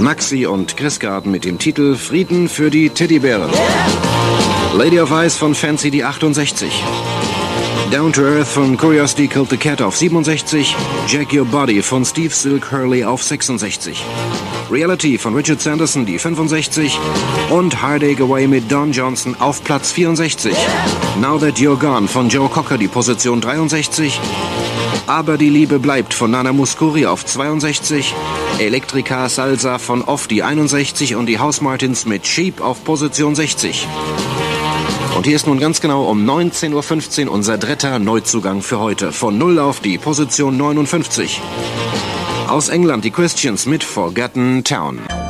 Maxi und Chris Garden mit dem Titel Frieden für die Teddybären. Lady of Ice von Fancy die 68. Down to Earth von Curiosity Killed the Cat auf 67. Jack Your Body von Steve Silk Hurley auf 66. Reality von Richard Sanderson die 65. Und Heartache Away mit Don Johnson auf Platz 64. Now That You're Gone von Joe Cocker die Position 63. Aber die Liebe bleibt von Nana Mouskouri auf 62. Electrica Salsa von Off die 61 und die House Martins mit Sheep auf Position 60. Und hier ist nun ganz genau um 19:15 Uhr unser dritter Neuzugang für heute. Von 0 auf die Position 59. Aus England die Christians mit Forgotten Town.